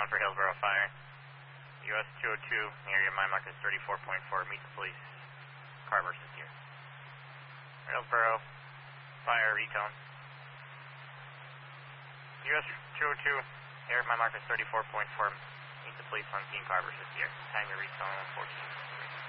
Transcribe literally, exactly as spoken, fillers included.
recon for Hillsborough Fire. U S two oh two, area my mark is thirty-four point four, meet the police. Car versus here. Hillsborough Fire recon. U S two oh two, area my mark is thirty-four point four, meet the police on scene, car versus here. Time your recon fourteen.